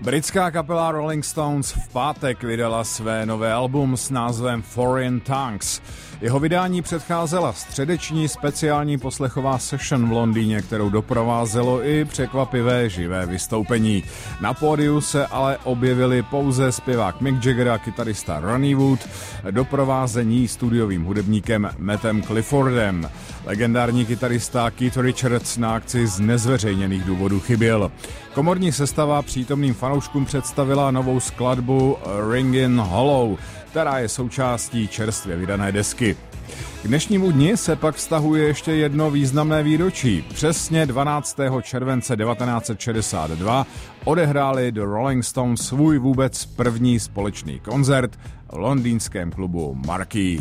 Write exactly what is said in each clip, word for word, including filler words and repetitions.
Britská kapela Rolling Stones v pátek vydala své nové album s názvem Foreign Tongues. Jeho vydání předcházela středeční speciální poslechová session v Londýně, kterou doprovázelo i překvapivé živé vystoupení. Na pódiu se ale objevili pouze zpěvák Mick Jagger a kytarista Ronnie Wood, doprovázení studiovým hudebníkem Mattem Cliffordem. Legendární kytarista Keith Richards na akci z nezveřejněných důvodů chyběl. Komorní sestava přítomným fanouškům představila novou skladbu Ringin' Hollow, která je součástí čerstvě vydané desky. K dnešnímu dni se pak vztahuje ještě jedno významné výročí. Přesně dvanáctého července devatenáct set šedesát dva odehráli The Rolling Stones svůj vůbec první společný koncert v londýnském klubu Marquee.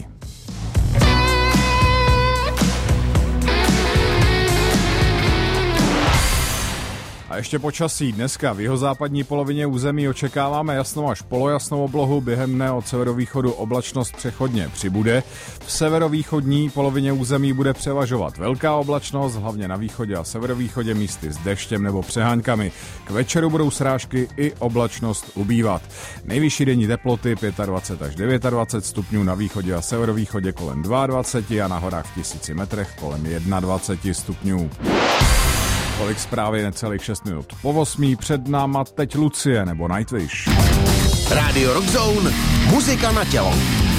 A ještě počasí. Dneska v jihozápadní polovině území očekáváme jasnou až polojasnou oblohu, během dne od severovýchodu oblačnost přechodně přibude. V severovýchodní polovině území bude převažovat velká oblačnost, hlavně na východě a severovýchodě místy s deštěm nebo přeháňkami. K večeru budou srážky i oblačnost ubývat. Nejvyšší denní teploty dvacet pět až dvacet devět stupňů, na východě a severovýchodě kolem dvacet dva a na horách v tisíci metrech kolem dvacet jedna stupňů. Tolik zprávy, necelých šest minut po osmí, před náma teď Lucie nebo Nightwish. Rádio Rock Zone, muzika na tělo.